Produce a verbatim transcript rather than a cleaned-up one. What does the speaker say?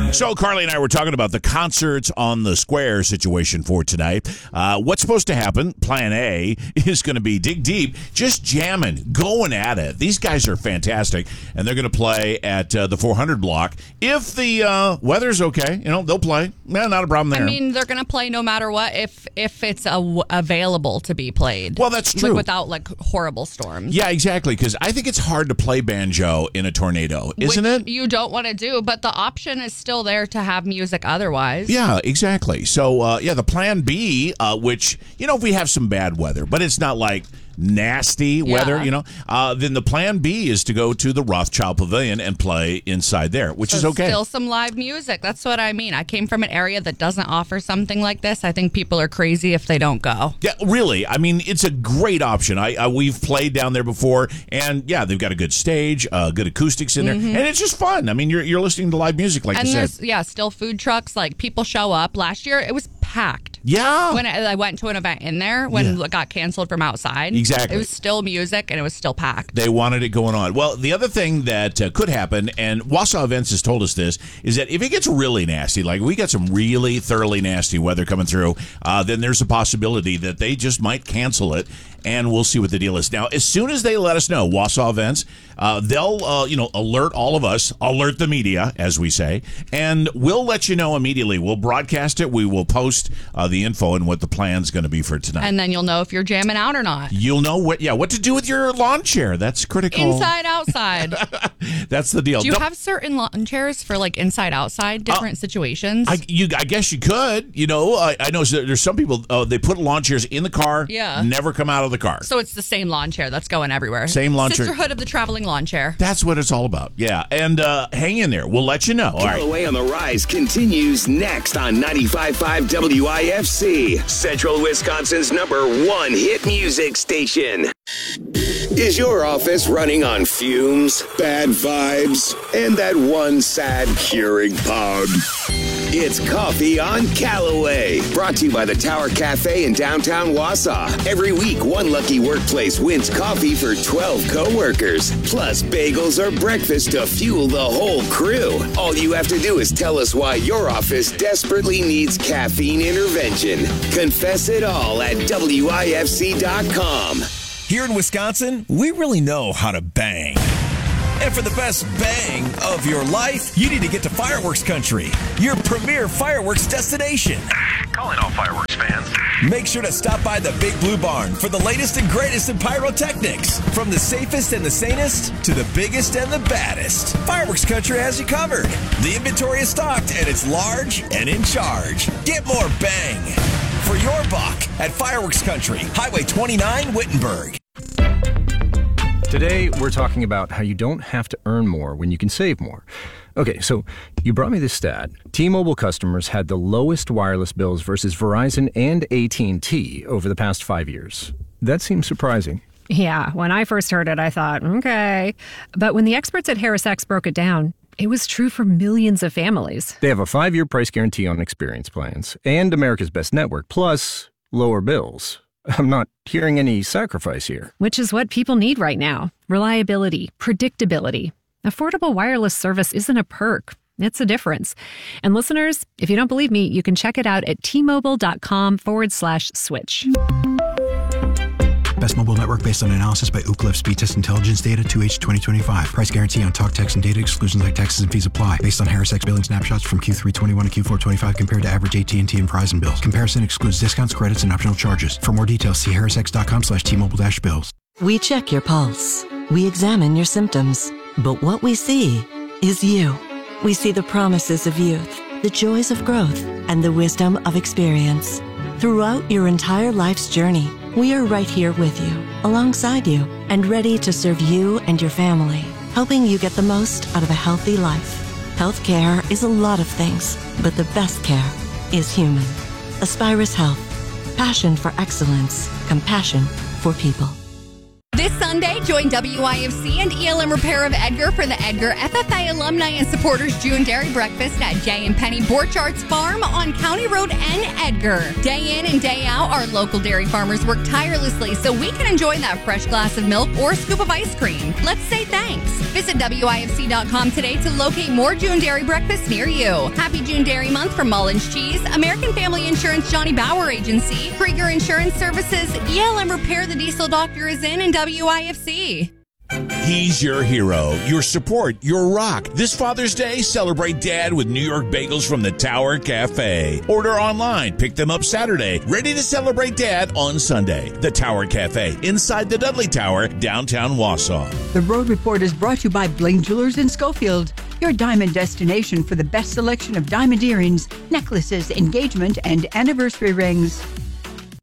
So Carly and I were talking about the concerts on the square situation for tonight. Uh, what's supposed to happen, plan A, is going to be dig deep, just jamming, going at it. These guys are fantastic, and they're going to play at uh, the four hundred block. If the uh, weather's okay, you know, they'll play. No, not a problem there. I mean, they're going to play no matter what if if it's a, available to be played. Well, that's true. Like, without, like, horrible storms. Yeah, exactly, because I think it's hard to play banjo in a tornado, isn't Which it? you don't want to do, but the option is still there to have music otherwise. Yeah, exactly. So, uh, yeah, the plan B, uh, which, you know, if we have some bad weather, but it's not like nasty weather, Yeah. you know, uh, then the plan B is to go to the Rothschild Pavilion and play inside there, which So is okay. Still some live music. That's what I mean. I came from an area that doesn't offer something like this. I think people are crazy if they don't go. Yeah, really. I mean, it's a great option. I, I we've played down there before, and yeah, they've got a good stage, uh, good acoustics in there, Mm-hmm. and it's just fun. I mean, you're you're listening to live music, like And you there's, said. yeah, still food trucks. Like, people show up. Last year, it was packed. Yeah. When I, I went to an event in there, when Yeah. it got canceled from outside. Exactly. It was still music, and it was still packed. They wanted it going on. Well, the other thing that uh, could happen, and Wausau Events has told us this, is that if it gets really nasty, like we got some really thoroughly nasty weather coming through, uh, then there's a possibility that they just might cancel it, and we'll see what the deal is. Now, as soon as they let us know, Wausau Events, uh, they'll uh, you know alert all of us, alert the media, as we say, and we'll let you know immediately. We'll broadcast it. We will post uh, the info and what the plan's going to be for tonight. And then you'll know if you're jamming out or not. You'll know what, yeah, what to do with your lawn chair. That's critical. Inside, outside. That's the deal. Do you Don't- have certain lawn chairs for, like, inside, outside, different situations? I, you, I guess you could. You know, I, I know there's some people, uh, they put lawn chairs in the car, Yeah. never come out of the car. So it's the same lawn chair that's going everywhere. Same lawn chair. Sisterhood of the traveling lawn chair. That's what it's all about. Yeah. And uh, hang in there. We'll let you know. All right. Callaway on the Rise continues next on ninety-five point five W I F C, Central Wisconsin's number one hit music station. Is your office running on fumes, bad vibes, and that one sad Keurig pod? It's Coffee on Callaway, brought to you by the Tower Cafe in downtown Wausau. Every week, one lucky workplace wins coffee for twelve coworkers, plus bagels or breakfast to fuel the whole crew. All you have to do is tell us why your office desperately needs caffeine intervention. Confess it all at W I F C dot com. Here in Wisconsin, we really know how to bang. And for the best bang of your life, you need to get to Fireworks Country, your premier fireworks destination. Calling all fireworks fans. Make sure to stop by the Big Blue Barn for the latest and greatest in pyrotechnics. From the safest and the sanest to the biggest and the baddest, Fireworks Country has you covered. The inventory is stocked and it's large and in charge. Get more bang for your buck at Fireworks Country, Highway twenty-nine, Wittenberg. Today, we're talking about how you don't have to earn more when you can save more. Okay, so you brought me this stat. T-Mobile customers had the lowest wireless bills versus Verizon and A T and T over the past five years. That seems surprising. Yeah, when I first heard it, I thought, okay. But when the experts at HarrisX broke it down, it was true for millions of families. They have a five-year price guarantee on experience plans and America's Best Network, plus lower bills. I'm not hearing any sacrifice here. Which is what people need right now. Reliability, predictability. Affordable wireless service isn't a perk. It's a difference. And listeners, if you don't believe me, you can check it out at T-Mobile.com forward slash switch. Best mobile network based on analysis by Ookla Speed Test Intelligence data two H twenty twenty-five. Price guarantee on talk, text, and data. Exclusions like taxes and fees apply. Based on HarrisX billing snapshots from Q three twenty-one to Q four twenty-five compared to average A T and T and Verizon bills. Comparison excludes discounts, credits, and optional charges. For more details, see HarrisX.com slash T-Mobile dash bills. We check your pulse. We examine your symptoms. But what we see is you. We see the promises of youth, the joys of growth, and the wisdom of experience. Throughout your entire life's journey, we are right here with you, alongside you, and ready to serve you and your family, helping you get the most out of a healthy life. Healthcare is a lot of things, but the best care is human. Aspirus Health. Passion for excellence. Compassion for people. This Sunday, Sunday, join W I F C and E L M Repair of Edgar for the Edgar F F A Alumni and Supporters June Dairy Breakfast at J and Penny Borchards Farm on County Road N, Edgar. Day in and day out, our local dairy farmers work tirelessly so we can enjoy that fresh glass of milk or scoop of ice cream. Let's say thanks. Visit W I F C dot com today to locate more June Dairy Breakfasts near you. Happy June Dairy Month from Mullins Cheese, American Family Insurance Johnny Bauer Agency, Krieger Insurance Services, E L M Repair the Diesel Doctor is in, and W I F C. He's your hero, your support, your rock. This Father's Day, celebrate Dad with New York bagels from the Tower Cafe. Order online, pick them up Saturday. Ready to celebrate Dad on Sunday. The Tower Cafe, inside the Dudley Tower, downtown Wausau. The Road Report is brought to you by Blaine Jewelers in Schofield, your diamond destination for the best selection of diamond earrings, necklaces, engagement, and anniversary rings.